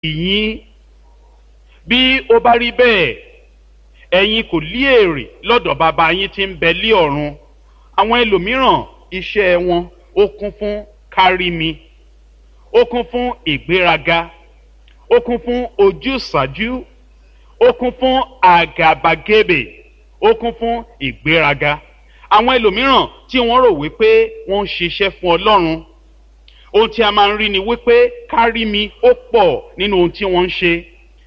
yín. Bí ó bá rí bẹ́ẹ̀, ẹ̀yin kò lí èrè lọ́dọ̀ bàbá yín tí ń bẹ lí ọ̀run. Àwọn ẹlòmíràn iṣẹ́ wọn ó kún fún kárí-mi, ó kún fún ìgbéraga, ó kún fún ojúsàájú, ó kún fún àgàbàgebè, ó kún fún ìgbéraga. Àwọn ẹlòmíràn tí wọ́n rò wípé wọ́n ń ṣiṣẹ́ fún Ọlọ́run, ohun tí a máa ń rí ni wípé kárí-mi ó pọ̀ nínú ohun tí wọ́n ń ṣe.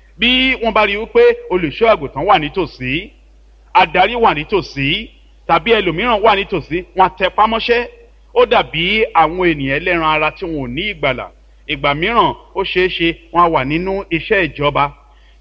Bí wọ́n bá rí wípé olùṣọ́ àgùntàn wà nítòsí, adarí wà nítòsí, tàbí ẹlòmíràn wà nítòsí, wọ́n tẹpá mọ́ṣẹ́. Ó dàbí àwọn ènìyàn ẹlẹ́ran ara tí wọn ò ní ìgbàlà. Ìgbà mìíràn ó ṣeé ṣe wọ́n wà nínú iṣẹ́ ìjọba,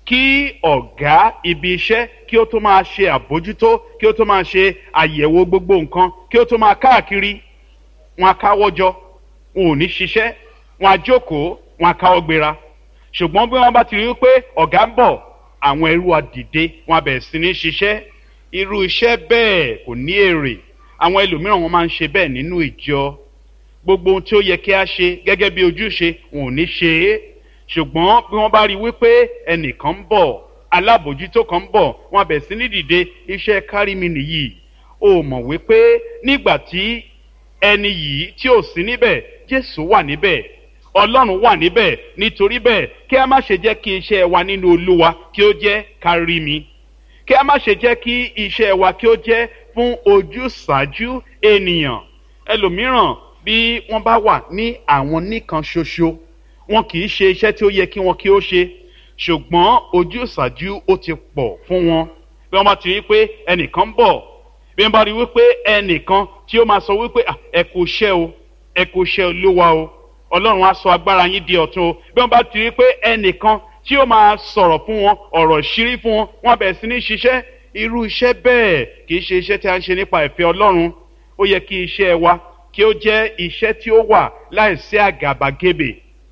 kí ọ̀gá ibi iṣẹ́ kí ó tó máa ṣe àbójútó, kí ó tó máa ṣe àyẹ̀wò gbogbo nǹkan, kí ó tó máa káàkiri, wọn á káwọ́jọ, wọn ò ní ṣiṣẹ́, wọn á jókòó, wọn á káwọ́ gbéra. Ṣùgbọ́n bí wọ́n bá ti rí wípé ọ̀gá ń bọ̀, àwọn ẹrú á dìde, wọn á bẹ̀rẹ̀ sí ní ṣiṣẹ́. Irú iṣẹ́ bẹ́ẹ̀ kò ní èrè. Àwọn ẹlòmíràn wọn máa ń ṣe bẹ́ẹ̀ nínú ìjọ. Gbogbo ohun tí ó yẹ kí a ṣe gẹ́gẹ́ bí ojúṣe wọn ò ní ṣe é. Ṣùgbọ́n bí wọ́n bá rí wípé ẹnìkan ń bọ̀, alábòjútó kan ń bọ̀, wọn á bẹ̀rẹ̀ sí ní dìde. Iṣẹ́ kárí-mi nìyí. O mọ̀ wípé nígbà tí ẹni yìí tí ò sí níbẹ̀, Jésù wà níbẹ̀, Ọlọ́run wà níbẹ̀. Nítorí bẹ́ẹ̀, kí a má ṣe jẹ́ kí iṣẹ́ wa nínú Olúwa kí ó jẹ́ kárí-mi. Kí a má ṣe jẹ́ kí iṣẹ́ wa kí ó jẹ́ fún ojúsàájú ènìyàn. Ẹlòmíràn bí wọ́n bá wà ní àwọn nìkan ṣoṣo, wọn kì í ṣe iṣẹ́ tí ó yẹ kí wọn kí ó ṣe. Ṣùgbọ́n ojúsàájú ó ti pọ̀ fún wọn. Bí wọ́n bá ti rí pé ẹnìkan ń bọ̀, bí wọ́n bá rí wípé ẹnìkan tí ó máa sọ wípé ẹ kú iṣẹ́ o, ẹ kú iṣẹ́ Olúwa o, Ọlọ́run á sọ agbára yín di ọ̀tun o. Bí wọ́n bá ti rí pé ẹnìkan tí ó máa sọ̀rọ̀ fún wọn, ọ̀rọ̀ ìṣírí fún wọn, wọ́n bẹ̀rẹ̀ sí ní ṣiṣẹ́. Irú iṣẹ́ bẹ́ẹ̀ kì í ṣe iṣẹ́ tí a ń ṣe nípa ìfẹ́ Ọlọ́run. Ó yẹ kí iṣẹ́ wa kí ó jẹ́ iṣẹ́ tí ó wà láìsí àgàbàgebè,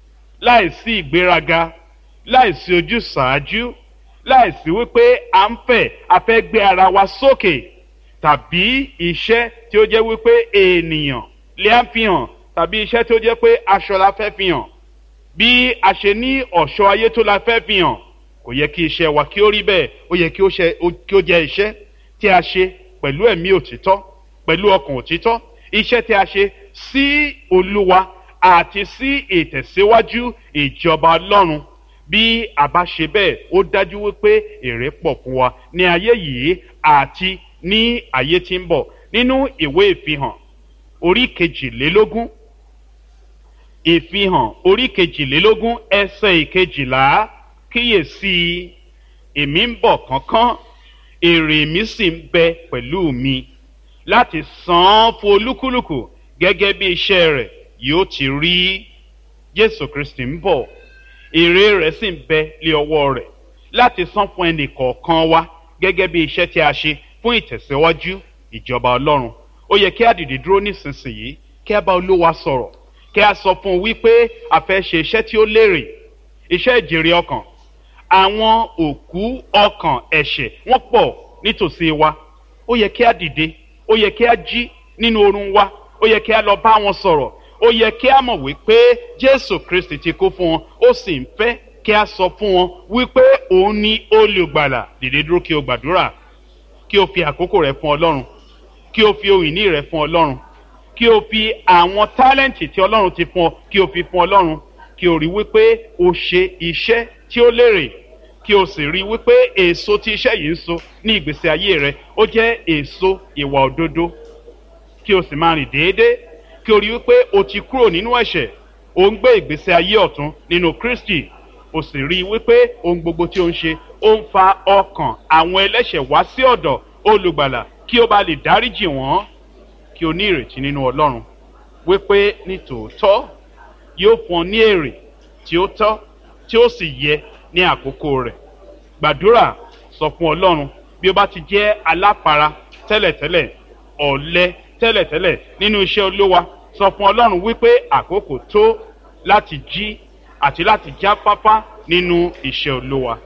láìsí ìgbéraga, láìsí ojúsàájú, láìsí wípé a fẹ́ gbé ara wa sókè, tàbí iṣẹ́ tí ó jẹ́ wípé ènìyàn lè á fi hàn, tàbí iṣẹ́ tí ó jẹ́ pé aṣọ la fẹ́ fi hàn, bí a ṣe ní ọ̀ṣọ́ ayé tó la fẹ́ fi hàn. Kò yẹ kí iṣẹ́ wa kí ó rí bẹ́ẹ̀. Ó yẹ kí ó jẹ́ iṣẹ́ tí a ṣe pẹ̀lú ẹ̀mí òtítọ́, pẹ̀lú ọkàn òtítọ́, iṣẹ́ tí a ṣe sí Olúwa àti sí ìtẹ̀síwájú ìjọba Ọlọ́run. Bí a bá ṣe bẹ́ẹ̀, ó dájú wípé èrè pọ̀ fún wa ní ayé yìí àti ní ayé tí ń bọ̀. Nínú ìwé Ìfihàn orí kejìlélógún, Ìfihàn orí kejìlélógún ẹsẹ̀ ìkejìlá, kíyèsí èmi ń bọ̀ kánkán, èrè mi sì ń bẹ pẹ̀lú mi láti san án fún olúkúlùkù gẹ́gẹ́ bí iṣẹ́ rẹ̀ yóò ti rí. Jésù Kristi ń bọ̀, èrè rẹ̀ sì ń bẹ lé ọwọ́ rẹ̀ láti san fún ẹnì kọ̀ọ̀kan wa gẹ́gẹ́ bí iṣẹ́ tí a ṣe fún ìtẹ̀síwájú ìjọba Ọlọ́run. Ó yẹ kí a dìde dúró nísinsìnyí, kí a bá Olúwa sọ̀rọ̀, kí a sọ fún un wípé a fẹ́ ṣe iṣẹ́ tí ó lérè, iṣẹ́ ìjèrè ọkàn. Àwọn òkú ọkàn ẹ̀ṣẹ̀ wọ́n pọ̀ nítòsí wa. Ó yẹ kí a dìde, ó yẹ kí a jí nínú oorun wa, ó yẹ kí a lọ bá wọn sọ̀rọ̀. Ó yẹ kí a mọ̀ wípé Jésù Kristi ti kú fún wọn, ó sì ń fẹ́ kí a sọ fún wọn wípé òun ni olùgbàlà. Dìde dúró kí o gbàdúrà, kí o fi àkókò rẹ fún Ọlọ́run, kí o fi ohun ìní rẹ fún Ọlọ́run, kí o fi àwọn tálẹ́ǹtì tí Ọlọ́run ti fún ọ kí o fi fún Ọlọ́run, kí o rí wípé o ṣe iṣẹ́ tí ó lérè, kí o sì rí wípé èso tí iṣẹ́ yìí ń so ní ìgbésí ayé rẹ ó jẹ́ èso ìwà òdodo, kí o sì máa rìn déédéé, kí o rí wípé o ti kúrò nínú ẹ̀ṣẹ̀, o ń gbé ìgbésí ayé ọ̀tun nínú Kristi, o sì rí wípé ohun gbogbo tí o ń ṣe ó ń fa ọkàn àwọn ẹlẹ́ṣẹ̀ wá sí ọ̀dọ̀ olùgbàlà kí o bá lè dáríjì wọ́n, kí o ní ìrètí nínú Ọlọ́run wípé ní tòótọ́ yóò fún ọ ní èrè tí ó tọ́ tí ó sì yẹ ní àkókò rẹ̀. Gbàdúrà, sọ fún Ọlọ́run bí o bá ti jẹ́ aláfara tẹ́lẹ̀tẹ́lẹ̀, ọ̀lẹ tẹ́lẹ̀tẹ́lẹ̀ nínú iṣẹ́ Olúwa, sọ fún Ọlọ́run wípé àkókò tó láti jí àti láti jáfáfá nínú iṣẹ́ Olúwa.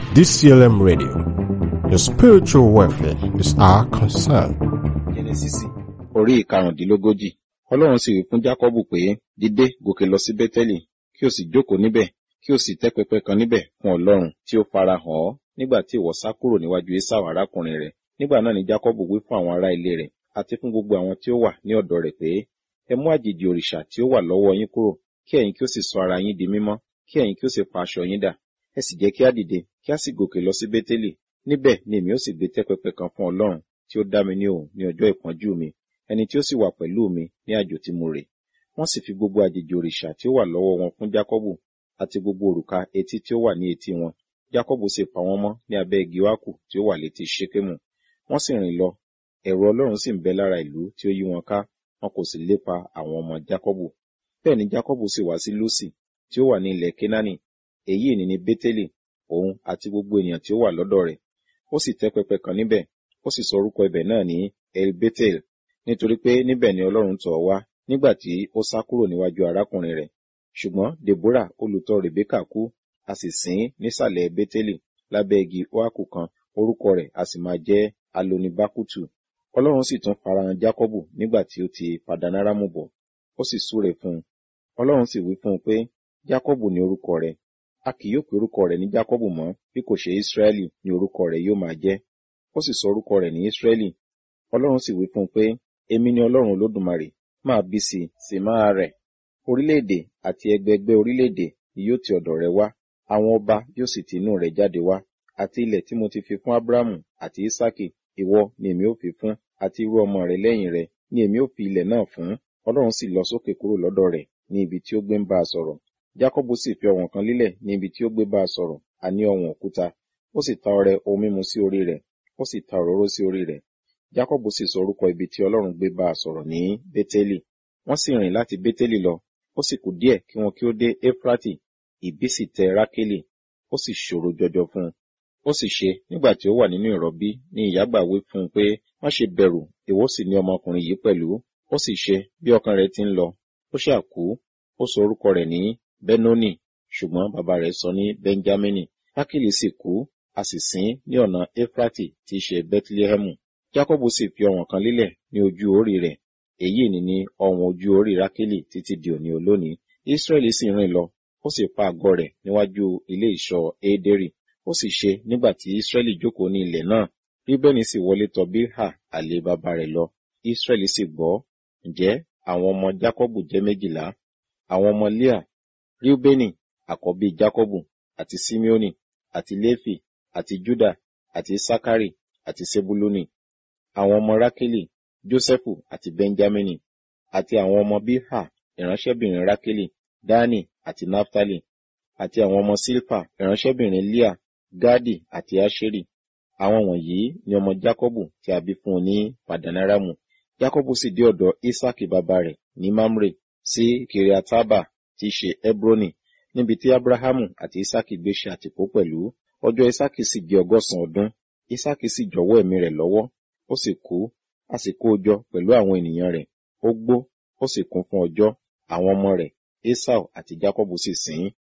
DCLM Radio. Your spiritual welfare is our concern. Jẹ́nẹ́sísì orí ìkarùndínlógójì. Ọlọ́run sì wí fún Jákọ́bù pé, dìde gòkè lọ sí Bẹ́tẹ́lì, kí o sì jókòó níbẹ̀, kí o sì tẹ́ pẹpẹ kan níbẹ̀ fún Ọlọ́run tí ó fara hàn ọ́ nígbà tí ìwọ sá kúrò níwájú Ésáù arákùnrin rẹ̀. Nígbà náà ni Jákọ́bù wí fún àwọn ará ilé rẹ̀ àti fún gbogbo àwọn tí ó wà ní ọ̀dọ̀ rẹ̀ pé, ẹ mú àjèjì òrìṣà tí ó wà lọ́wọ́ yín kúrò, kí ẹ̀yin kí ó sì sọ ara yín di mímọ́, kí ẹ̀yin kí ó sì pa aṣọ yín dà. Ẹ sì jẹ́ kí á dìde, kí á sì gòkè lọ sí Bẹ́tẹ́lì. Níbẹ̀ ni èmi ó sì gbé tẹ́ pẹpẹ kan fún Ọlọ́run tí ó dá mi ní òun ní ọjọ́ ìpọ́njú mi, ẹni tí ó sì wà pẹ̀lú mi ní àjò tí mo rè. Wọ́n sì fi gbogbo àjèjì òrìṣà tí ó wà lọ́wọ́ wọn fún Jákọ́bù àti gbogbo òrùka etí tí ó wà ní etí wọn. Jákọ́bù sì pa wọ́n mọ́ ní abẹ́ igi óákù tí ó wà létí Ṣékémù. Wọ́n sì rìn lọ, ẹ̀rù Ọlọ́run sì ń bẹ lára ìlú tí ó yí wọn ká, wọn kò sì lépa àwọn ọmọ Jákọ́bù. Bẹ́ẹ̀ ni Jákọ́bù sì wá sí Lúsì tí ó wà ní ilẹ̀ Kénáánì, èyí ni Bẹ́tẹ́lì, òun àti gbogbo ènìyàn tí ó wà lọ́dọ̀ rẹ̀. Ó sì tẹ́ pẹpẹ kan níbẹ̀, ó sì sọ orúkọ ibẹ̀ náà ní El-Betel, nítorí pé níbẹ̀ ni Ọlọ́run tọ̀ ọ́ wá nígbà tí ó sá kúrò níwájú arákùnrin rẹ̀. Ṣùgbọ́n Dèbórà olùtọ̀ Rèbékà kú, a sì sìn ín nísàlẹ̀ Bẹ́tẹ́lì lábẹ́ igi óákù kan, orúkọ rẹ̀ a sì máa jẹ́ Alonibakutu. Ọlọ́run sì tún farahàn Jákọ́bù nígbà tí ó ti Padanaramu bọ̀, ó sì súre fún un. Ọlọ́run sì wí fún un pé, Jákọ́bù ni orúkọ rẹ̀, a kì yóò pe orúkọ rẹ̀ ní Jákọ́bù mọ́, bí kò ṣe Ísírẹ́lì ni orúkọ rẹ̀ yóò máa jẹ́. Ó sì sọ orúkọ rẹ̀ ní Ísírẹ́lì. Ọlọ́run sì wí fún un pé, èmi ni Ọlọ́run Olódùmarè, máa bí sí, sì máa rẹ̀. Orílẹ̀-èdè àti ẹgbẹẹgbẹ́ orílẹ̀-èdè ni yóò ti ọ̀dọ̀ rẹ̀ wá, àwọn ọba yóò sì ti inú rẹ̀ jáde wá. Àti ilẹ̀ tí mo ti fi fún Ábúráhámù àti Ísákì, ìwọ ni èmi ó fi fún, àti irú ọmọ rẹ̀ lẹ́yìn rẹ̀ ni èmi ó fi ilẹ̀ náà fún. Ọlọ́run sì lọ sókè kúrò lọ́dọ̀ rẹ̀ ní ibi tí ó gbé ń bá a sọ̀rọ̀. Jákọ́bù sì fi ọ̀wọ̀n kan lílẹ̀ ní ibi tí ó gbé bá a sọ̀rọ̀, àní ọ̀wọ̀n òkúta. Ó sì ta ọrẹ ohun mímu sí orí rẹ̀, ó sì ta òróró sí orí rẹ̀. Jákọ́bù sì sọ orúkọ ibi tí Ọlọ́run gbé bá a sọ̀rọ̀ ní Bẹ́tẹ́lì. Wọ́n sì rìn láti Bẹ́tẹ́lì lọ, ó sì kù díẹ̀ kí wọn kí ó dé Éfrátì, ìbí sì tẹ Rákélì, ó sì ṣòro jọjọ fún un. Ó sì ṣe, nígbà tí ó wà nínú ìrọbí, ní ìyágbà wí fún un pé, má ṣe bẹ̀rù, ìwọ sì ní ọmọkùnrin yìí pẹ̀lú. Ó sì ṣe, bí ọkàn rẹ̀ ti ń lọ, ó ṣáà kú, ó sọ orúkọ rẹ̀ ní Benoni, ṣùgbọ́n bàbá rẹ̀ sọ ní Benjamini. Rákélì sì kú, a sì sìn ín ní ọ̀nà Éfrátì tí í ṣe Bẹ́tílẹ́hẹ́mù. Jákọ́bù sì fi ọ̀wọ̀n kan lílẹ̀ ní ojú orí rẹ̀, èyí ni ọ̀wọ̀n ojú orí Rákélì títí di òní olónìí. Ísírẹ́lì sì rìn lọ, ó sì pa àgọ́ rẹ̀ níwájú ilé ìṣọ́ Édérì. Ó sì ṣe, nígbà tí Ísírẹ́lì jókòó ní ilẹ̀ náà, Ríbẹ́nì sì wọlé tọ̀ Bílhà àlè bàbá rẹ̀ lọ. Ísírẹ́lì sì gbọ́. Ǹjẹ́ àwọn ọmọ Jákọ́bù jẹ́ 12. Àwọn ọmọ Léà, Ríúbẹ́nì àkọ́bí Jákọ́bù, àti Síméónì, àti Léfì, àti Júdà, àti Sákárì, àti Sebúlúnì. Àwọn ọmọ Rákélì, Jósẹ́fù àti Bẹ́ńjámínì, àti àwọn ọmọ Bílhà ìránṣẹ́bìnrin Rákélì, Dáánì àti Náftálì, àti àwọn ọmọ Sílpà ìránṣẹ́bìnrin Líà, Gádì àti Áṣérì. Àwọn wọ̀nyí ni ọmọ Jákọ́bù tí a bí fún un ní Padanaramu. Jákọ́bù sì dé ọ̀dọ̀ Ísákì bàbá rẹ̀ ní Mamre, sí Kiriataba tí í ṣe Hebroni, níbi tí Ábúráhámù àti Ísákì gbé ṣe àtìpó pẹ̀lú. Ọjọ́ Ísákì sì di 100 ọdún. Ísákì sì jọ̀wọ́ ẹ̀mí rẹ̀ lọ́wọ́, ó sì kú, a sì kó o jọ pẹ̀lú àwọn ènìyàn rẹ̀. Ó gbó, ó sì kún fún ọjọ́. Àwọn ọmọ rẹ̀, Ésáù àti Jákọ́bù sì sìn ín.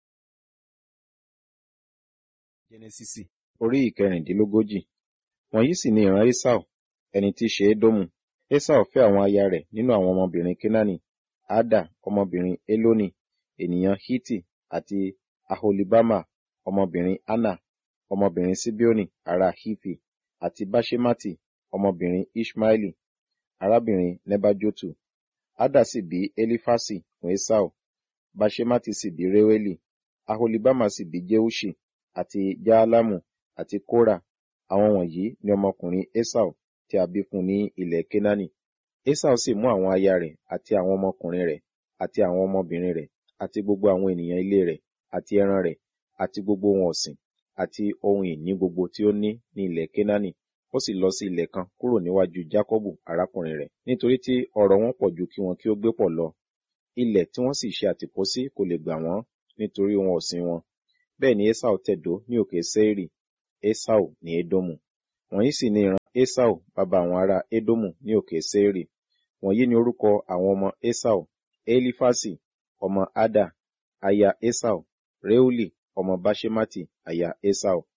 Jẹ́nẹ́sísì orí ìkẹrìndínlógójì. Wọ̀nyí sì ni ìran Ésáù, ẹni tí í ṣe Édómù. Ésáù fẹ́ àwọn aya rẹ̀ nínú àwọn ọmọbìnrin Kénáánì, Ádà ọmọbìnrin Élónì, ènìyàn Hítì, àti Aholibama ọmọbìnrin Anna, ọmọbìnrin Síbíónì ará Hífì, àti Báṣẹ́mátì ọmọbìnrin Ishmaeli, arábìnrin Nẹ́bájótù. Ádà sì bí Élífásì fún Ésáù, Báṣẹ́mátì sì bí Réwélì, Aholibama sì bí Jeuṣi, àti Jaalamu, àti Kórà. Àwọn wọ̀nyí ni ọmọkùnrin Ésáù tí a bí fún ní ilẹ̀ Kénáánì. Ésáù sì mú àwọn aya rẹ̀ àti àwọn ọmọkùnrin rẹ̀ àti àwọn ọmọbìnrin rẹ̀ àti gbogbo àwọn ènìyàn ilé rẹ̀ àti ẹran rẹ̀ àti gbogbo ohun ọ̀sìn àti ohun ìní gbogbo tí ó ní ilẹ̀ Kénáánì. Ó sì lọ sí ilẹ̀ kan kúrò níwájú Jákọ́bù arákùnrin rẹ̀, nítorí tí ọrọ̀ wọn pọ̀ ju kí wọn kí ó gbé pọ̀ lọ. Ilẹ̀ tí wọ́n sì ṣe àtìpó sí kò lè gbà wọ́n nítorí ohun ọ̀sìn wọn. Bẹ́ẹ̀ ni Ésáù tẹ̀dó ní òkè Séírì. Ésáù ní Édómù. Wọ̀nyí sì ni ìran Ésáù bàbá àwọn ará Édómù ní òkè Séírì. Wọ̀nyí ni orúkọ àwọn ọmọ Ésáù: Élífásì ọmọ Ádà aya Ésáù, Réúlì ọmọ Báṣẹ́mátì aya Ésáù,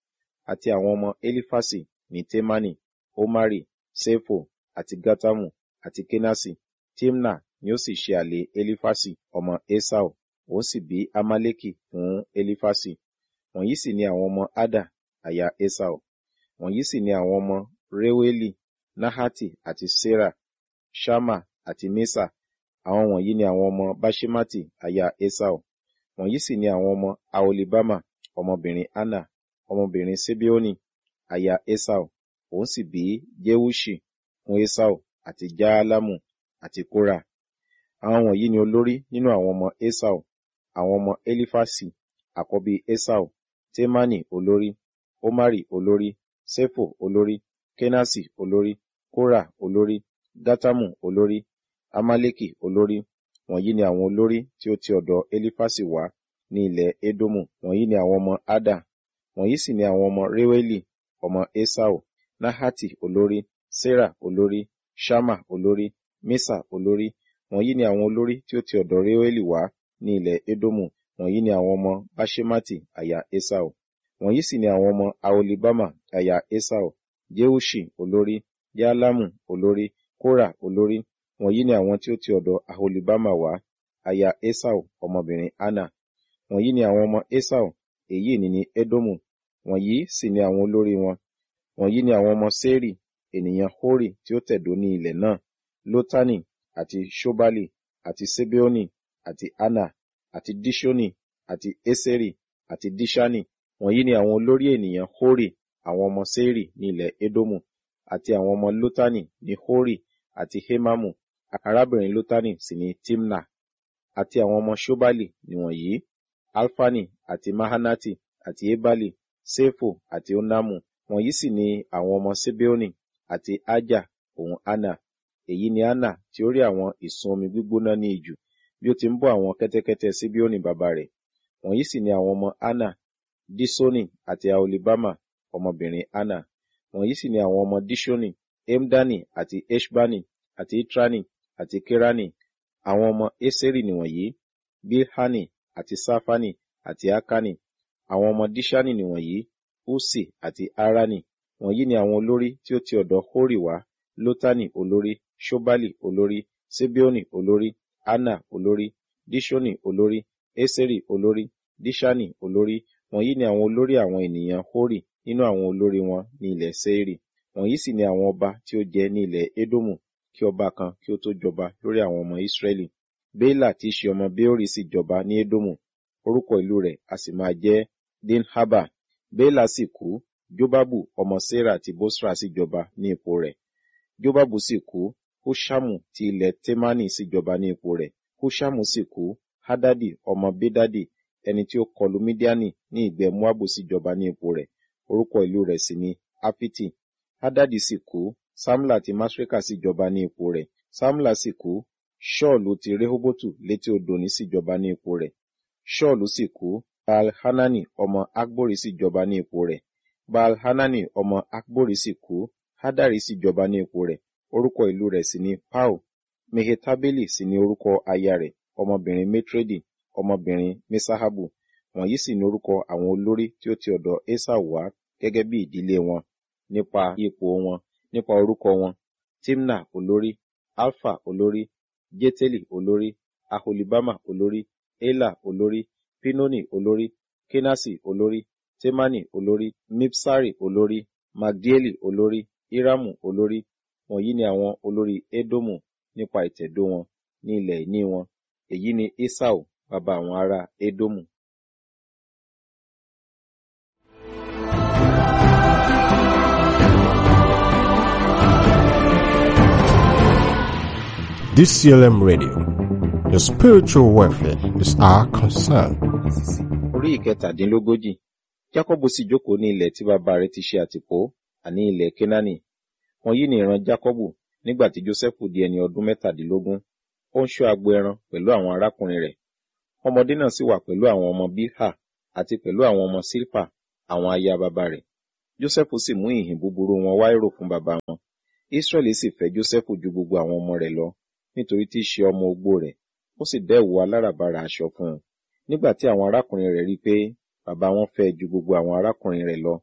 àti àwọn ọmọ Elifasi ní Temani, Omari, Sefo, àti Gatamu, àti Kenasi. Timna ni ó sì ṣe àlè Elifasi ọmọ Esau, òun sì bí Amaleki fún Elifasi. Wọ̀nyí sì ni àwọn ọmọ Ada, aya Esau. Wọ̀nyí sì ni àwọn ọmọ Reueli, Nahati, àti Sera, Ṣama, àti Mesa. Àwọn wọ̀nyí ni àwọn ọmọ Baṣemati, aya Esau. Wọ̀nyí sì ni àwọn ọmọ Aholibama, ọmọbìnrin Anna, ọmọbìnrin Sebeoni, aya Esau. Òun sì bí Jeuṣi fún Esau, àti Jaalamu, àti Kora. Àwọn wọ̀nyí ni olórí nínú àwọn ọmọ Esau. Àwọn ọmọ Elifasi, àkọ́bí Esau: Temani olórí, Omari olórí, Sefo olórí, Kenasi olórí, Kora olórí, Gatamu olórí, Amaleki olórí. Wọ̀nyí ni àwọn olórí tí ó ti ọ̀dọ̀ Elifasi wá ní ilẹ̀ Edomu. Wọ̀nyí ni àwọn ọmọ Ada. Wọ̀nyí sì ni àwọn ọmọ Reueli ọmọ Esau: Nahati olórí, Sera olórí, Ṣama olórí, Mesa olórí. Wọ̀nyí ni àwọn olórí tí ó ti ọ̀dọ̀ Reueli wá ní ilẹ̀ Edomu. Wọ̀nyí ni àwọn ọmọ Baṣemati, aya Esau. Wọ̀nyí sì ni àwọn ọmọ Aholibama, aya Esau: Jeuṣi olórí, Jaalamu olórí, Kora olórí. Wọ̀nyí ni àwọn tí ó ti ọ̀dọ̀ Aholibama wá, aya Esau ọmọbìnrin Anna. Wọ̀nyí ni àwọn ọmọ Esau, èyí ní Edomu. Wọ̀nyí sì ni àwọn olórí wọn. Wọ̀nyí ni àwọn ọmọ Seri, ènìyàn Hori tí ó tẹ̀dó ní ilẹ̀ náà: Lotani, àti Ṣobali, àti Sebeoni, àti Anna, àti Dishoni, àti Eseri, àti Dishani. Wọ̀nyí ni àwọn olórí ènìyàn Hori, àwọn ọmọ Seri ní ilẹ̀ Edomu. Àti àwọn ọmọ Lotani ní Hori, àti Hemamu, arábìnrin Lotani sì ni Timna. Àti àwọn ọmọ Ṣobali nìwọ̀nyí: Alfani, àti Mahanati, àti Ebali, Sefo, àti Onamu. Wọ̀nyí sì ni àwọn ọmọ Sebeoni, àti Aja òun Anna. Èyí ni Anna tí ó rí àwọn ìsun omi gbígbóná ní ijù, bí ó ti ń bọ́ àwọn kẹ́tẹ́kẹ́tẹ́ Sibeoni bàbá rẹ̀. Wọ̀nyí sì ni àwọn ọmọ Anna: Disoni, àti Aholibama, ọmọbìnrin Anna. Wọ̀nyí sì ni àwọn ọmọ Dishoni: Emdani, àti Eṣbani, àti Itrani, àti Kerani. Àwọn ọmọ Eseri nìwọ̀nyí: Bilhani, àti Safani, àti Akani. Àwọn ọmọ Dishani nìwọ̀nyí: Usi, àti Arani. Wọ̀nyí ni àwọn olórí tí ó ti ọ̀dọ̀ Hori wá: Lotani olórí, Ṣobali olórí, Sebeoni olórí, Anna olórí, Dishoni olórí, Eseri olórí, Dishani olórí. Wọ̀nyí ni àwọn olórí àwọn ènìyàn Hori nínú àwọn olórí wọn ní ilẹ̀ Seiri. Wọ̀nyí sì ni àwọn ọba tí ó jẹ ní ilẹ̀ Edomu, kí ọba kan kí ó tó jọba lórí àwọn ọmọ Israẹli. Bela tí í ṣe ọmọ Beori sì jọba ní Edomu. Orúkọ ìlú rẹ̀ a sì máa jẹ́ Dinhaba. Bela sì kú, Jobabu ọmọ Sera ti Bosra sì jọba ní ipò rẹ̀. Jobabu sì kú, Huṣamu ti ilẹ̀ Temani sì jọba ní ipò rẹ̀. Huṣamu sì kú, Hadadi ọmọ Bedadi, ẹni tí ó kọlu Midiani ní ìgbẹ́ Moabu sì jọba ní ipò rẹ̀. Orúkọ ìlú rẹ̀ sì ni Afiti. Hadadi sì kú, Samla ti Masreka sì jọba ní ipò rẹ̀. Samla sì kú, Ṣọ́ọ̀lù ti Rehobotu létí odò ní sì jọba ní ipò rẹ̀. Ṣọ́ọ̀lù sì kú, Baal-Hanani ọmọ Akbori sì jọba ní ipò rẹ̀. Baal-Hanani ọmọ Akbori sì kú, Hadari sì jọba ní ipò rẹ̀. Orúkọ ìlú rẹ̀ sì ni Pau. Mehetabeli sì ni orúkọ aya rẹ̀, ọmọbìnrin Metredi, ọmọbìnrin Mesahabu. Wọ̀nyí sì ni orúkọ àwọn olórí tí ó ti ọ̀dọ̀ Esau wá gẹ́gẹ́ bí ìdílé wọn, nípa ipò wọn, nípa orúkọ wọn: Timna olórí, Alfa olórí, Jeteli olórí, Aholibama olórí, Ela olórí, Pinoni olórí, Kenasi olórí, Temani olórí, Mibsari olórí, Magdieli olórí, Iramu olórí. Wọ̀nyí ni àwọn olórí Edomu nípa ìtẹ̀dó wọn ní ilẹ̀ ìní wọn. Èyí ni Esau bàbá àwọn ará Edomu. DCLM Radio. Your spiritual welfare is our concern. Orí ìkẹtàdínlógójì. Jákọ́bù sì jókòó ní ilẹ̀ tí bàbá rẹ̀ ti ṣe àtìpó, àní ilẹ̀ Kénáánì. Wọ̀nyí ni ìran Jákọ́bù nígbà tí Jósẹ́fù di ẹni ọdún 17. Ó ń ṣọ́ agbo ẹran pẹ̀lú àwọn arákùnrin rẹ̀. Ọmọdé náà sì wà pẹ̀lú àwọn ọmọ Bilha àti pẹ̀lú àwọn ọmọ Silpa, àwọn aya bàbá rẹ̀. Jósẹ́fù sì mú ìhìn búburú wọn wá èrò fún bàbá wọn. Israẹli sì fẹ́ Jósẹ́fù ju gbogbo àwọn ọmọ rẹ̀ lọ, nítorí tí í ṣe ọmọ ogbó rẹ̀. Ó sì dá ẹ̀wù aláràbarà aṣọ fún un. Nígbà tí àwọn arákùnrin rẹ̀ rí pé bàbá wọn fẹ́ ju gbogbo àwọn arákùnrin rẹ̀ lọ,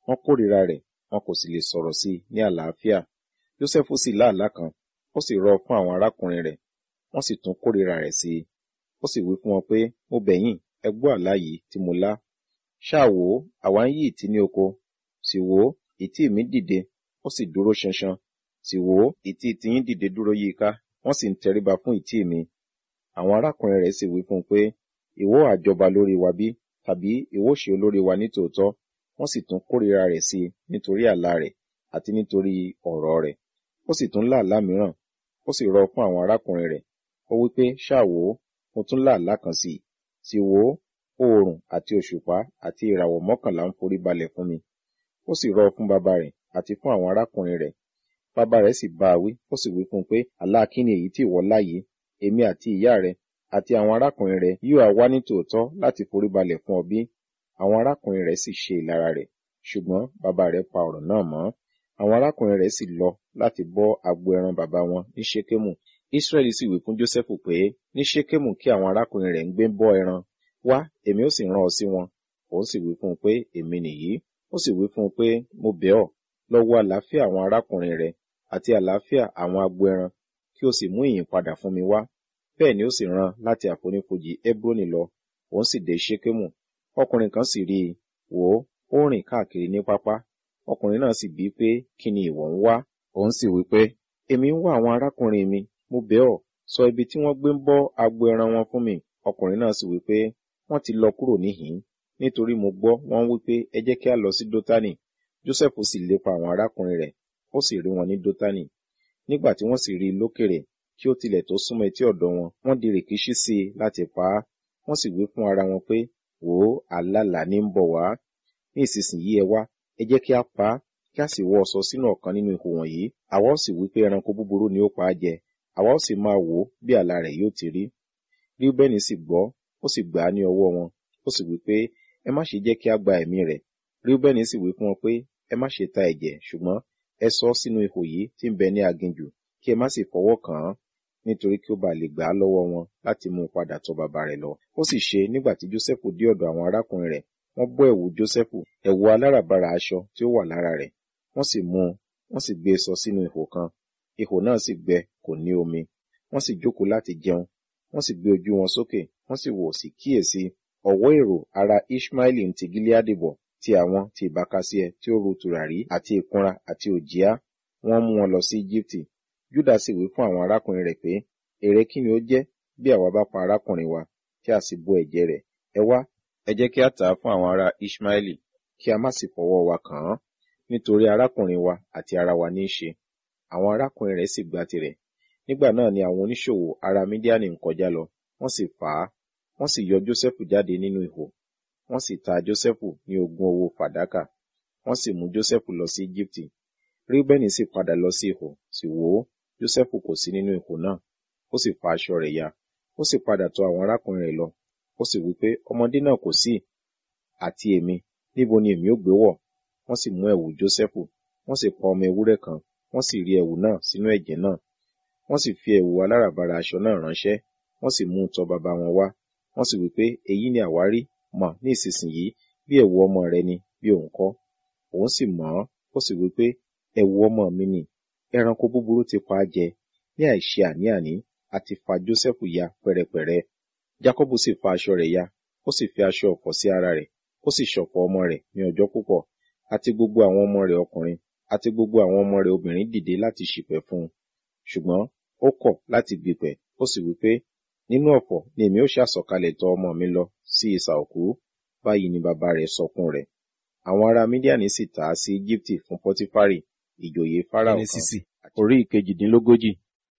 wọ́n kórìíra rẹ̀, wọn kò sì lè sọ̀rọ̀ sí i ní àlàáfíà. Jósẹ́fù sì lá àlá kan, ó sì rọ̀ fún àwọn arákùnrin rẹ̀, wọ́n sì tún kórìíra rẹ̀ sí i. Ó sì wí fún wọn pé, mo bẹ̀ yín, ẹ gbọ́ àlá yìí tí mo lá. Ṣáà wò ó, àwa ń yí ìtí ní oko. Sì wò ó, ìtí mi dìde, ó sì dúró ṣanṣan. Sì wò ó, ìtí tiyín dìde dúró yíká, wọ́n sì ń tẹríba fún ìtí mi. Àwọn arákùnrin rẹ̀ sì wí fún un pé, ìwọ ha jọba lórí wa bí? Tàbí ìwọ ṣe olórí wa ní tòótọ́? Wọ́n sì tún kórìíra rẹ̀ sí i nítorí àlá rẹ̀ àti nítorí ọ̀rọ̀ rẹ̀. Ó sì tún lá àlá mìíràn, ó sì rọ̀ fún àwọn arákùnrin rẹ̀. Ó wí pé, ṣáà wò ó, mo tún lá àlá kan sí i. Sì wò ó, oòrùn àti òṣùpá àti ìràwọ̀ 11 ń forí balẹ̀ fún mi. Ó sì rọ̀ fún bàbá rẹ̀ àti fún àwọn arákùnrin rẹ̀. Bàbá rẹ̀ sì bá a wí, ó sì wí fún un pé, àlá kí ni èyí tí ìwọ lá yìí? Èmi àti ìyá rẹ̀ àti àwọn arákùnrin rẹ̀ yóò wá ní tòótọ́ láti forí balẹ̀ fún ọ bí? Àwọn arákùnrin rẹ̀ sì ṣe ìlara rẹ̀, ṣùgbọ́n bàbá rẹ̀ pa ọ̀rọ̀ náà mọ́. Àwọn arákùnrin rẹ̀ sì lọ láti bọ́ agbo ẹran bàbá wọn ní Ṣékémù. Ísírẹ́lì sì wí fún Jósẹ́fù pé, ní Ṣékémù kí àwọn arákùnrin rẹ̀ ń gbé bọ́ ẹran. Wá, èmi ó sì rán ọ sí wọn. Òun sì wí fún un pé, èmi nìyí. Ó sì wí fún un pé, mo bẹ̀ ọ́, lọ wo àlàáfíà àwọn arákùnrin rẹ̀ àti àlàáfíà àwọn agbo ẹran, kí o sì mú ìyìn padà fún mi wá. Bẹ́ẹ̀ ni ó sì rán láti àfonífojì Hébroni lọ. Òun sì dé Ṣékémù. Ọkùnrin kan sì rí i, wò ó, ó rìn káàkiri ní pápá. Ọkùnrin náà sì bíi pé, kí ni ìwọ ń wá? Òun sì wí pé, èmi ń wá àwọn arákùnrin mi, mo bẹ̀ ọ́, sọ ibi tí wọ́n gbé ń bọ́ agbo ẹran wọn fún mi. Ọkùnrin náà sì wí pé, wọ́n ti lọ kúrò níhìn-ín, nítorí mo gbọ́ wọ́n wí pé, ẹ jẹ́ kí a lọ sí Dótánì. Jósẹ́fù sì lépa àwọn arákùnrin rẹ̀, ó sì rí wọn ní Dótánì. Nígbà tí wọ́n sì rí i lókèrè, kí ó tilẹ̀ tó súnmọ́ etí ọ̀dọ̀ wọn, wọ́n di rìkíṣí sí i láti pa á. Wọ́n sì wí fún ara wọn pé, wò ó, àlàlà ní ń bọ̀ wá. Ní ìsinsìnyí ẹ wá, ẹ jẹ́ kí a pa á, kí a sì wọ́ ọ̀ṣọ́ sínú ọ̀kan nínú ihò wọ̀nyí. Àwa ó sì wí pé ẹranko búburú ni ó pa á jẹ, àwa ó sì máa wò ó bí àlá rẹ̀ yóò ti rí. Ríúbẹ́nì sì gbọ́, ó sì gbà á ní ọwọ́ wọn, ó sì wí pé, ẹ má ṣe jẹ́ kí a gba ẹ̀mí rẹ̀. Ríúbẹ́nì sì wí fún wọn pé, ẹ má ṣe ta ẹ̀jẹ̀, ṣùgbọ́n ẹ sọ ọ́ sínú ihò yìí tí ń bẹ ní aginjù, kí ẹ má sì fọwọ́ kàn án, nítorí kí ó bá lè gbà á lọ́wọ́ wọn láti mú un padà tọ̀ bàbá rẹ̀ lọ. Ó sì ṣe nígbà tí Jósẹ́fù dé ọ̀dọ̀ àwọn arákùnrin rẹ̀, wọ́n bọ́ ẹ̀wù Jósẹ́fù, ẹ̀wù aláràbarà aṣọ tí ó wà lára rẹ̀. Wọ́n sì mú un, wọ́n sì gbé e sọ sínú ihò kan. Ihò náà sì gbẹ, kò ní omi. Wọ́n sì jókòó láti jẹun. Wọ́n sì gbé ojú wọn sókè, wọ́n sì wò sí kíyèsí. Ọ̀wọ́ èrò ará Iṣmaeli ti Gileadi bọ̀, ti àwọn ti ìbákasíẹ tí ó ru tùràrí àti ìkunra àti òjìá. Wọ́n mú wọn lọ sí Íjíbítì. Júdà sì wí fún àwọn arákùnrin rẹ̀ pé, èrè kí ni ó jẹ́ bí àwa bá pa arákùnrin wa, tí a sì bo ẹ̀jẹ̀ rẹ̀? Ẹ wá, ẹ jẹ́ kí a tà á fún àwọn ará Iṣmaeli, kí a má sì fọwọ́ wa kàn án, nítorí arákùnrin wa àti ara wa ní í ṣe. Àwọn arákùnrin rẹ̀ sì gba tirẹ̀. Nígbà náà ni àwọn oníṣòwò ará Mídíánì ń kọjá lọ, wọ́n sì fà á, wọ́n sì yọ Jósẹ́fù jáde nínú ihò. Wọ́n sì ta Jósẹ́fù ní 20 owó fàdákà. Wọ́n sì mú Jósẹ́fù lọ sí Íjíbítì. Ríúbẹ́nì sì padà lọ sí ihò, sì wò ó, Jósẹ́fù kò sí nínú ihò náà. Ó sì fa aṣọ rẹ̀ ya. Ó sì padà tọ̀ àwọn arákùnrin rẹ̀ lọ. Ó sì wí pé, ọmọdé náà kò sí, àti èmi, níbo ni èmi ó gbé wọ̀? Wọ́n sì mú ẹ̀wù Jósẹ́fù, wọ́n sì pa ọmọ ewúrẹ́ kan, wọ́n sì rí ẹ̀wù náà sínú ẹ̀jẹ̀ náà. Wọ́n sì fi ẹ̀wù aláràbarà aṣọ náà ránṣẹ́, wọ́n sì mú un tọ̀ bàbá wọn wá. Wọ́n sì wí pé, èyí ni àwárí, mọ̀ ní ìsinsìnyí bí ẹ̀wù ọmọ rẹ ni, bí òun kọ́. Òun sì mọ̀ ọ́n, ó sì wí pé, ẹ̀wù ọmọ mi ni, ẹranko búburú ti pa á jẹ. Ní àìṣe àní-àní, a ti fa Jósẹ́fù ya pẹ́rẹpẹ̀rẹ. Jákọ́bù sì fa aṣọ rẹ̀ ya, ó sì fi aṣọ ọ̀fọ̀ sí ara rẹ̀, ó sì ṣọ̀fọ̀ ọmọ rẹ̀ ní ọjọ́ púpọ̀. Àti gbogbo àwọn ọmọ rẹ̀ ọkùnrin, àti gbogbo àwọn ọmọ rẹ̀ obìnrin dìde láti ṣìpẹ̀ fún un. Ṣùgbọ́n ó kọ̀ láti gbìpẹ̀, ó sì wí pé, nínú ọ̀fọ̀ ni èmi ó ṣàsọ̀kalẹ̀ tọ̀ ọmọ mi lọ sí isà òkú. Báyìí ni bàbá rẹ̀ sọkún rẹ̀. Àwọn ará Mídíánì sì tà á sí Íjíbítì fún Pọ́tífárì, ìjòyè Fáráò kan. Orí ìkejìdínlógójì.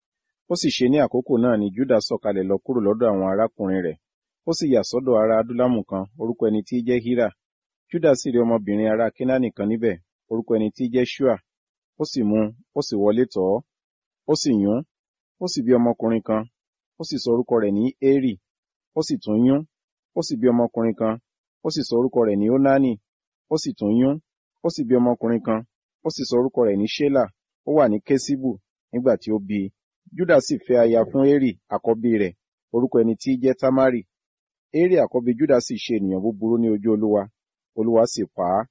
Ó sì ṣe ní àkókò náà ni Júdà sọ̀kalẹ̀ lọ kúrò lọ́dọ̀ àwọn arákùnrin rẹ̀. Ó sì yà sọ́dọ̀ ará Adúlámù kan, orúkọ ẹni tí í jẹ́ Hírà. Júdà sì rí ọmọbìnrin ará Kénáánì kan níbẹ̀, orúkọ ẹni tí í jẹ́ Ṣúà. Ó sì mú un, ó sì wọlé tọ̀ ọ́. Ó sì yún, ó sì bí ọmọkùnrin kan, ó sì sọ orúkọ rẹ̀ ní Érì. Ó sì tún yún, ó sì bí ọmọkùnrin kan, ó sì sọ orúkọ rẹ̀ ní Ónánì. Ó sì tún yún, ó sì bí ọmọkùnrin kan, ó sì sọ orúkọ rẹ̀ ní Ṣélà. Ó wà ní Késíbù nígbà tí ó bí i. Júdà sì fẹ́ aya fún Érì àkọ́bí rẹ̀, orúkọ ẹni tí í jẹ́ Támárì. Érì àkọ́bí Júdà sì ṣe ènìyàn búburú ní ojú Olúwa, Olúwa sì pa á.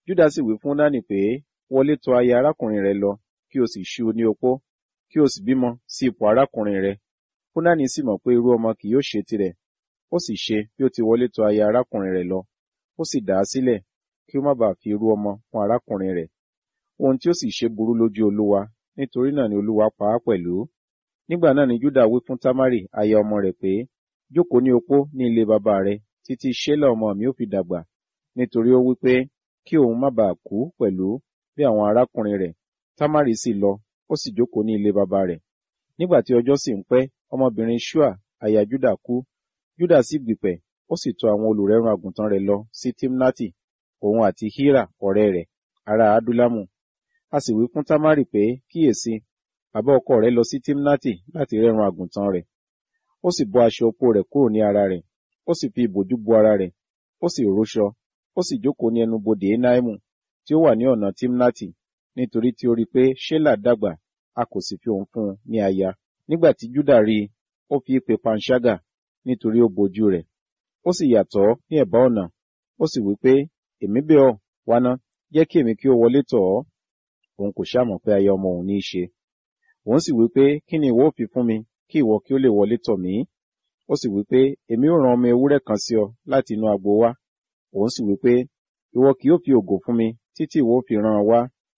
Júdà sì wí fún Náànì pé, wọlé tọ̀ aya arákùnrin rẹ lọ, kí o sì ṣú ní opó, kí o sì bímọ sí ipò arákùnrin rẹ. Fúnánì sì mọ̀ pé irú ọmọ kì yóò ṣe tirẹ̀. Ó sì ṣe bí ó ti wọlé tọ̀ aya arákùnrin rẹ̀ lọ. Ó sì dà á sílẹ̀, kí ó má bàa fi irú ọmọ fún arákùnrin rẹ̀. Ohun tí ó sì ṣe burú lójú Olúwa, nítorí náà ni Olúwa pa á pẹ̀lú. Nígbà náà ni Júdà wí fún Támárì, aya ọmọ rẹ̀ pé, jókòó ní opó ní ilé bàbá rẹ, títí Ṣélà ọmọ mi ó fi dàgbà. Nítorí ó wí pé, kí òun má bàa kú pẹ̀lú bí àwọn arákùnrin rẹ̀. Támárì sì lọ, ó sì jókòó ní ilé bàbá rẹ̀. Nígbà tí ọjọ́ sì ń pẹ́, ọmọbìnrin Ṣúà, aya Júdà kú. Júdà sì gbìpẹ̀, ó sì tọ̀ àwọn olùrẹ́run àgùntàn rẹ̀ lọ sí Tímnátì, òun àti Hírà ọ̀rẹ́ rẹ̀, ará Adúlámù. A sì wí fún Támárì pé, kíyèsí, bàbá ọkọ rẹ̀ lọ sí Tímnátì láti rẹ́run àgùntàn rẹ̀. Ó sì bọ́ aṣọ opó rẹ̀ kúrò ní ara rẹ̀, ó sì fi ìbòjú bo ara rẹ̀, ó sì róṣọ, ó sì jókòó ní ẹnubodè Énáímù, tí ó wà ní ọ̀nà Tímnátì, nítorí tí ó rí pé Ṣélà dàgbà, a kò sì fi òun fún un ní aya. Nígbà tí Júdà rí i, ó fi ìpè panṣágà, nítorí ó bojú rẹ̀. Ó sì yàtọ̀ ní ẹ̀bá ọ̀nà, ó sì wí pé, èmi bẹ̀ ọ́, wá ná, jẹ́ kí èmi kí ó wọlé tọ̀ ọ́. Òun kò ṣàmọ̀ pé aya ọmọ òun ní í ṣe. Òun sì wí pé, kí ni ìwọ ó fi fún mi, kí ìwọ kí ó lè wọlé tọ̀ mí? Ó sì wí pé, èmi ó rán ọmọ ewúrẹ́ kan sí ọ láti inú agbo wá. Òun sì wí pé, ìwọ kì yóò fi ògo fún mi, títí ìwọ ó fi rán an wá.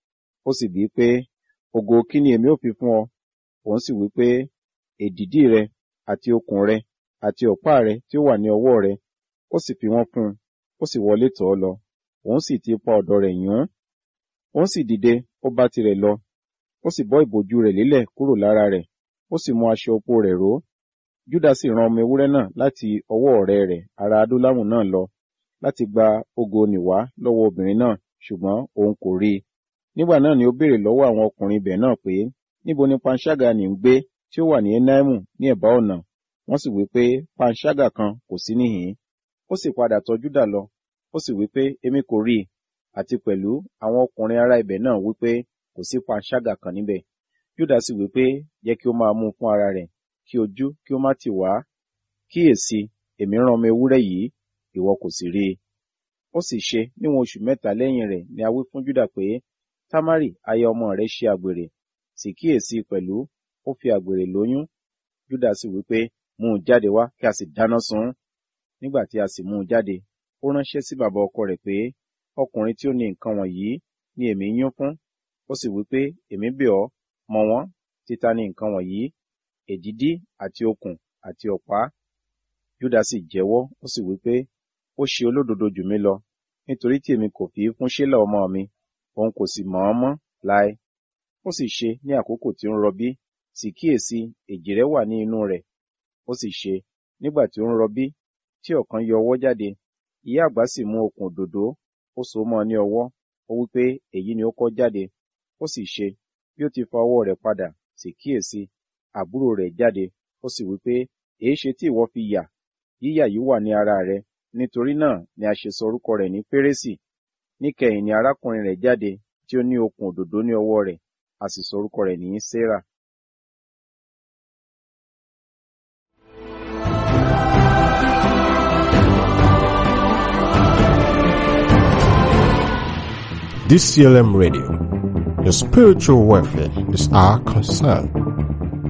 Ó sì bí pé, ògo kí ni èmi ó fi fún ọ? Òun sì wí pé, èdìdì rẹ, àti okùn rẹ, àti ọ̀pá rẹ tí ó wà ní ọwọ́ rẹ. Ó sì fi wọ́n fún un, ó sì wọlé tọ̀ ọ́ lọ. Òun sì ti ipa ọ̀dọ̀ rẹ̀ yún. Òun sì dìde, ó bá tirẹ̀ lọ. Ó sì bọ́ ìbòjú rẹ̀ lélẹ̀ kúrò lára rẹ̀, ó sì mú aṣọ opó rẹ̀ ró. Júdà sì rán ọmọ ewúrẹ́ náà láti ọwọ́ ọ̀rẹ́ rẹ̀ ará Adúlámù náà lọ, láti gba ògo nì wá lọ́wọ́ obìnrin náà, ṣùgbọ́n òun kò rí i. Nígbà náà ni ó béèrè lọ́wọ́ àwọn ọkùnrin ibẹ̀ náà pé, níbo ni panṣágà nì ń gbé tí ó wà ní Énáímù ní ẹ̀bá ọ̀nà? Wọ́n sì wí pé, panṣágà kan kò sí níhìn-ín. Ó sì padà tọ̀ Júdà lọ, ó sì wí pé, èmi kò rí i. Àti pẹ̀lú àwọn ọkùnrin ará ibẹ̀ náà wí pé, kò sí panṣágà kan níbẹ̀. Júdà sì wí pé, jẹ́ kí ó máa mú un fún ara rẹ̀, kí ojú kí ó má tì wá. Kíyèsí, èmi rán ọmọ ewúrẹ́ yìí, ìwọ kò sì rí i. Ó sì ṣe níwọ̀n oṣù mẹ́ta lẹ́yìn rẹ̀ ni a wí fún Júdà pé, Támárì aya ọmọ rẹ̀ ṣe àgbèrè, sì kíyèsí pẹ̀lú, ó fi àgbèrè lóyún. Júdà sì wí pé, mú un jáde wá kí a sì dáná sun ún. Nígbà tí a sì mú un jáde, ó ránṣẹ́ sí bàbá ọkọ rẹ̀ pé, ọkùnrin tí ó ní nǹkan wọ̀nyí ni èmi yún fún. Ó sì wí pé, èmi bẹ̀ ọ́, mọ̀ wọ́n, títa ní nǹkan wọ̀nyí, èdìdì àti okùn àti ọ̀pá. Júdà sì jẹ́wọ́, ó sì wí pé, ó ṣe olódodo jù mí lọ, nítorí tí èmi kò fi í fún Ṣélà ọmọ mi, òun kò sì mọ̀ ọ́n mọ́ láé. Ó sì ṣe ní àkókò tí ó ń rọbí, sì kíyèsí èjìrẹ́ wà ní inú rẹ̀. Ó sì ṣe, nígbà tí ó ń rọbí, tí ọ̀kan yọ ọwọ́ jáde, ìyá àgbà sì mú okùn òdòdó, ó so mọ́ ọ ní ọwọ́, ó wí pé, èyí ni ó kọ́ jáde. Ó sì ṣe, bí ó ti fa ọwọ́ rẹ̀ padà, sì kíyèsí, àbúrò rẹ̀ jáde. Ó sì wí pé, èéṣe tí ìwọ fi yà? Yíyà yìí wà ní ara rẹ. Nítorí náà ni a ṣe sọ orúkọ rẹ̀ ní Pérésì. Níkẹyìn ni arákùnrin rẹ̀ jáde, tí ó ní okùn òdòdó ní ọwọ́ rẹ̀, a sì sọ orúkọ rẹ̀ ní Sérà. DCLM Radio. Your spiritual welfare is our concern.